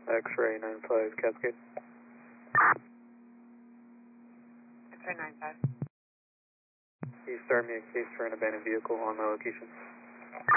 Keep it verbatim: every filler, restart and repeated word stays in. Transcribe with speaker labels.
Speaker 1: X-ray nine five Cascade.
Speaker 2: X-ray nine five.
Speaker 1: Can you start me a case for an abandoned vehicle on my location?